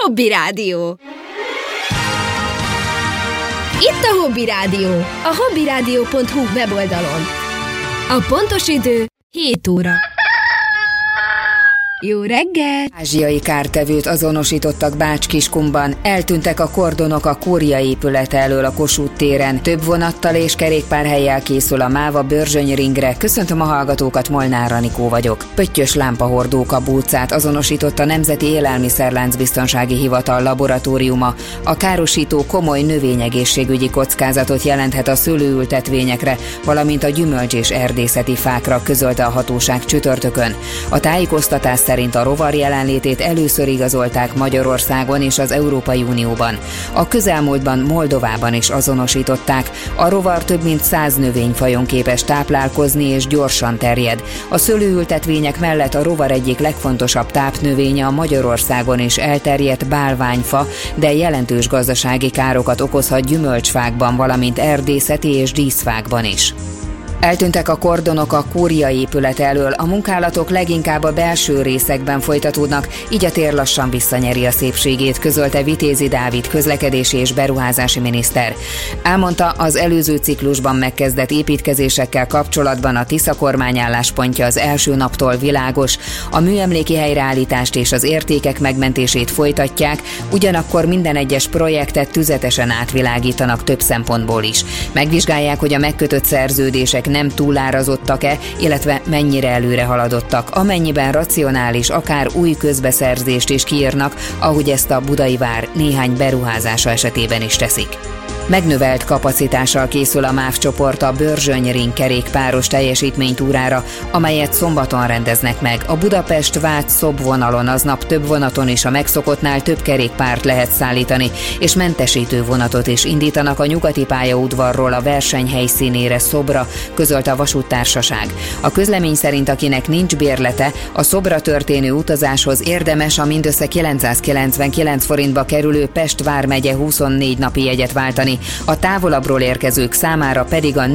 Hobby Rádió. Itt a Hobby Rádió, a hobbyradio.hu weboldalon. A pontos idő 7 óra. Jó reggel! Ázsiai kártevőt azonosítottak Bács-Kiskunban, eltűntek a kordonok a Kúria épület elől a Kossuth téren, több vonattal és kerékpárhellyel készül a MÁVA Börzsöny ringre. Köszöntöm a hallgatókat, Molnár Anikó vagyok. Pöttyös lámpahordó kabócát azonosított a Nemzeti Élelmiszerláncbiztonsági Hivatal laboratóriuma. A károsító komoly növényegészségügyi kockázatot jelenthet a szőlőültetvényekre, valamint a gyümölcs- és erdészeti fákra, közölte a hatóság csütörtökön. A tájékoztatás szerint a rovar jelenlétét először igazolták Magyarországon és az Európai Unióban. A közelmúltban Moldovában is azonosították. A rovar több mint 100 növényfajon képes táplálkozni és gyorsan terjed. A szőlőültetvények mellett a rovar egyik legfontosabb tápnövénye a Magyarországon is elterjedt bálványfa, de jelentős gazdasági károkat okozhat gyümölcsfákban, valamint erdészeti és díszfákban is. Eltűntek a kordonok a Kúria épület elől, a munkálatok leginkább a belső részekben folytatódnak, így a tér lassan visszanyeri a szépségét, közölte Vitézi Dávid közlekedési és beruházási miniszter. Elmondta, az előző ciklusban megkezdett építkezésekkel kapcsolatban a Tisza kormány álláspontja az első naptól világos, a műemléki helyreállítást és az értékek megmentését folytatják, ugyanakkor minden egyes projektet tüzetesen átvilágítanak több szempontból is. Megvizsgálják, hogy a megkötött szerződések nem túlárazottak-e, illetve mennyire előre haladottak, amennyiben racionális, akár új közbeszerzést is kiírnak, ahogy ezt a Budai Vár néhány beruházása esetében is teszik. Megnövelt kapacitással készül a MÁV csoport a Börzsöny ring kerékpáros teljesítménytúrára, amelyet szombaton rendeznek meg. A Budapest-Vác-Szob vonalon aznap több vonaton is a megszokottnál több kerékpárt lehet szállítani, és mentesítő vonatot is indítanak a nyugati pályaudvarról a verseny helyszínére, Szobra, közölte a vasúttársaság. A közlemény szerint, akinek nincs bérlete, a Szobra történő utazáshoz érdemes a mindössze 999 forintba kerülő Pest vármegye 24 napi jegyet váltani, a távolabbról érkezők számára pedig a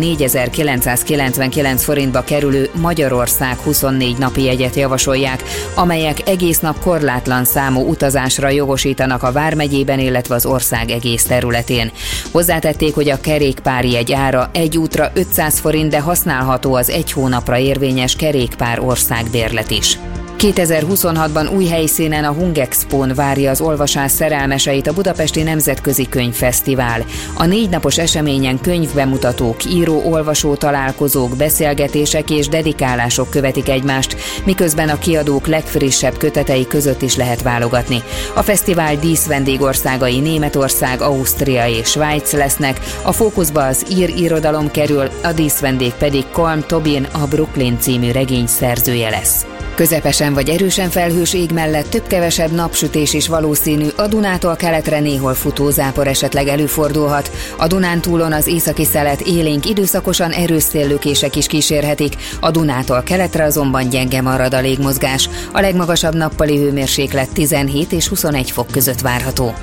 4999 forintba kerülő Magyarország 24 napi jegyet javasolják, amelyek egész nap korlátlan számú utazásra jogosítanak a vármegyében, illetve az ország egész területén. Hozzátették, hogy a kerékpárjegy ára egy útra 500 forint, de használható az egy hónapra érvényes kerékpár országbérlet is. 2026-ban új helyszínen, a Hungexpón várja az olvasás szerelmeseit a Budapesti Nemzetközi Könyvfesztivál. A 4 napos eseményen könyvbemutatók, író-olvasó találkozók, beszélgetések és dedikálások követik egymást, miközben a kiadók legfrissebb kötetei között is lehet válogatni. A fesztivál díszvendégországai Németország, Ausztria és Svájc lesznek, a fókuszba az ír irodalom kerül, a díszvendég pedig Colm Tobin, a Brooklyn című regény szerzője lesz. Közepesen vagy erősen felhős ég mellett több-kevesebb napsütés is valószínű, a Dunától keletre néhol futó zápor esetleg előfordulhat. A Dunántúlon az északi szelet élénk, időszakosan erős széllökések is kísérhetik, a Dunától keletre azonban gyenge marad a légmozgás. A legmagasabb nappali hőmérséklet 17 és 21 fok között várható.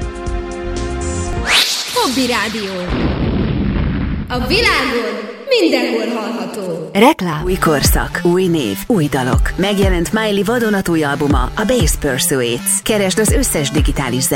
Hobby Rádió. A világon mindenhol hallható. Reklám. Új korszak, új név, új dalok. Megjelent Miley vadonatúj albuma, a Bass Pursuits. Keresd az összes digitális